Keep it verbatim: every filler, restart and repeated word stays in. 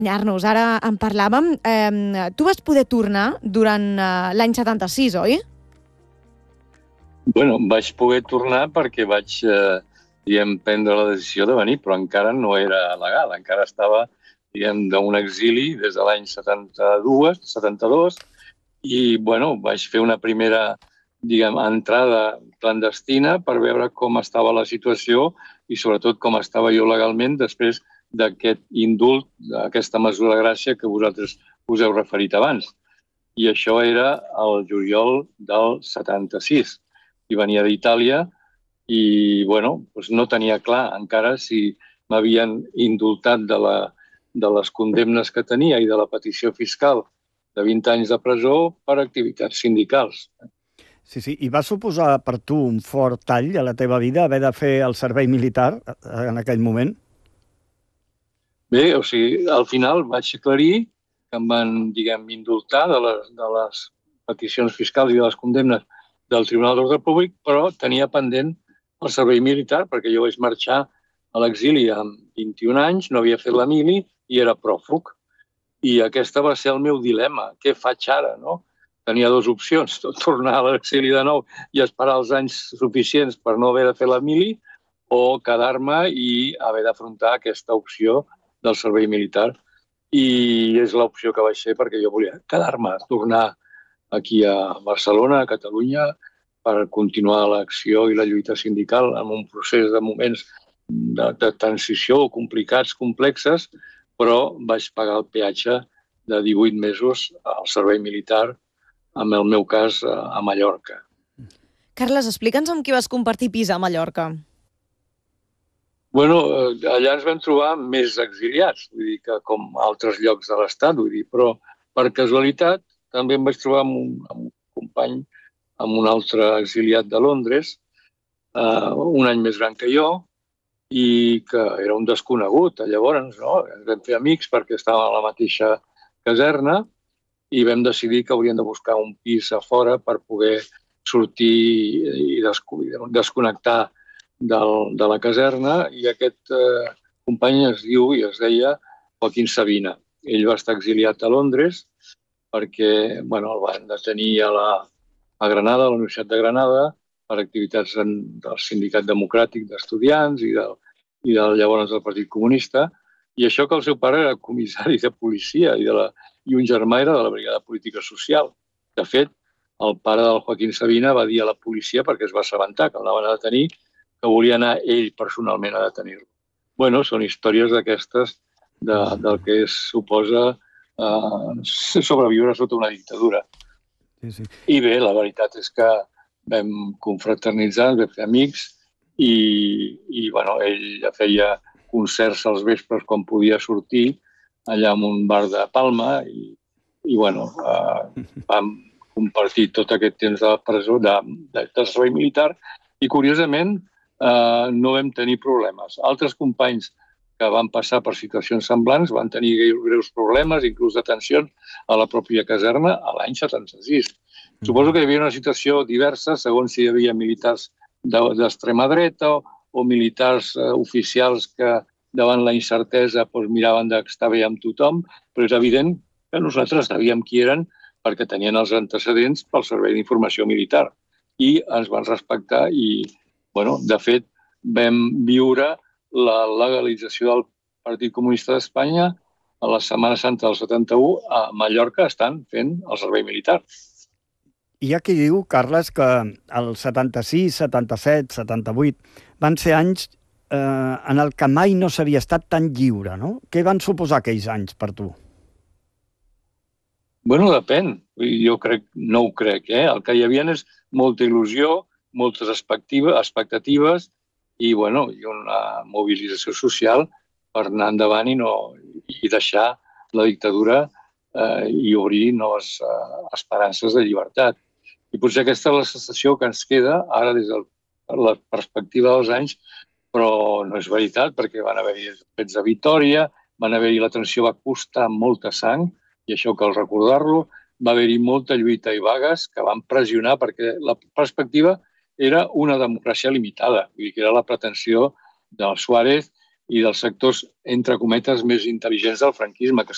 Acompanyar-nos, ara en parlàvem. Eh, tu vas poder tornar durant eh, l'any setanta-sis, oi? Bueno, vaig poder tornar perquè vaig eh, diguem, prendre la decisió de venir, però encara no era legal, encara estava diguem, d'un exili des de l'any setanta-dos, setanta-dos, i bueno, vaig fer una primera diguem, entrada clandestina per veure com estava la situació i sobretot com estava jo legalment després d'aquest indult, d'aquesta mesura de gràcia que vosaltres us heu referit abans. I això era el juliol del setanta-sis. I venia d'Itàlia i bueno, doncs no tenia clar encara si m'havien indultat de, la, de les condemnes que tenia i de la petició fiscal de vint anys de presó per activitats sindicals. Sí, sí. I va suposar per tu un fort tall a la teva vida haver de fer el servei militar en aquell moment? Bé, o sigui, al final vaig aclarir que em van, diguem, indultar de les, de les peticions fiscals i de les condemnes del Tribunal d'Ordre Públic, però tenia pendent el servei militar perquè jo vaig marxar a l'exili amb vint-i-un anys, no havia fet la mili i era pròfug. I aquesta va ser el meu dilema. Què faig ara, no? Tenia dues opcions, tornar a l'exili de nou i esperar els anys suficients per no haver de fer la mili o quedar-me i haver d'afrontar aquesta opció del servei militar. I és l'opció que vaig fer perquè jo volia quedar-me, tornar aquí a Barcelona, a Catalunya, per continuar l'acció i la lluita sindical en un procés de moments de, de transició complicats, complexes, però vaig pagar el peatge de divuit mesos al servei militar, en el meu cas, a Mallorca. Carles, explica'ns amb qui vas compartir pis a Mallorca. Bueno, allà ens vam trobar més exiliats, vull dir que com altres llocs de l'Estat, vull dir, però per casualitat també em vaig trobar amb un, amb un company, amb un altre exiliat de Londres, eh, un any més gran que jo, i que era un desconegut. Llavors, no? Ens vam fer amics perquè estàvem a la mateixa caserna i vam decidir que hauríem de buscar un pis a fora per poder sortir i desconnectar del, de la caserna, i aquest eh, company es diu i es deia Joaquín Sabina. Ell va estar exiliat a Londres perquè bueno, el van detenir a, la, a Granada, a la Universitat de Granada, per activitats en, del Sindicat Democràtic d'Estudiants i, del, i del, llavors del Partit Comunista, i això que el seu pare era comissari de policia i, de la, i un germà era de la Brigada Política Social. De fet, el pare del Joaquín Sabina va dir a la policia, perquè es va assabentar que el anaven a detenir, que volia anar ell personalment a detenir-lo. Bueno, són històries d'aquestes de, del que es suposa eh, sobreviure sota una dictadura. Sí, sí. I bé, la veritat és que vam confraternitzar, ens vam fer amics i, i bueno, ell feia concerts als vespres quan podia sortir allà en un bar de Palma i, i bueno, eh, vam compartir tot aquest temps de presó, de, de, de servei militar, i curiosament eh, no vam tenir problemes. Altres companys que van passar per situacions semblants van tenir greus problemes, inclús detencions a la pròpia caserna a l'any setanta-sis. Suposo que hi havia una situació diversa segons si hi havia militars d'extrema dreta o, o militars eh, oficials que davant la incertesa doncs, miraven d'estar bé amb tothom, però és evident que nosaltres sabíem qui eren perquè tenien els antecedents pel Servei d'Informació Militar i ens van respectar i, bueno, de fet, vam viure la legalització del Partit Comunista d'Espanya a la Setmana Santa del setanta-u a Mallorca estan fent el servei militar. Hi ha qui diu, Carles, que el setanta-sis, setanta-set, setanta-vuit van ser anys eh, en el que mai no s'havia estat tan lliure, no? Què van suposar aquells anys per tu? Bueno, depèn. Jo crec, no ho crec, eh? El que hi havia és molta il·lusió, moltes expectatives i, bueno, i una mobilització social per anar endavant i, no, i deixar la dictadura eh, i obrir noves eh, esperances de llibertat. I potser aquesta és la sensació que ens queda ara des de la perspectiva dels anys, però no és veritat, perquè van haver-hi fets de Vitòria, van haver-hi la tensió, va costar molta sang, i això cal recordar-lo, va haver-hi molta lluita i vagues que van pressionar perquè la perspectiva era una democràcia limitada, vull dir que era la pretensió del Suárez i dels sectors, entre cometes, més intel·ligents del franquisme, que